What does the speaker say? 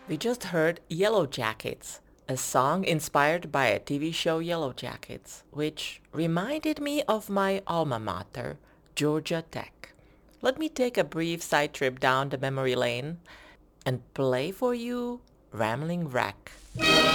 We just heard Yellow Jackets, a song inspired by a TV show Yellow Jackets, which reminded me of my alma mater, Georgia Tech. Let me take a brief side trip down the memory lane and play for you Rambling Wreck.